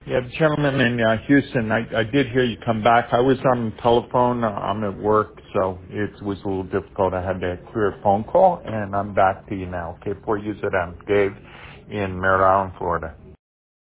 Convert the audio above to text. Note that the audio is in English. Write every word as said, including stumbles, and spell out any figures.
Yeah, the gentleman in uh, Houston, I, I did hear you come back. I was on the telephone. Uh, I'm at work, so it was a little difficult. I had to clear a phone call, and I'm back to you now. Okay, for you, I'm Dave in Merritt Island, Florida.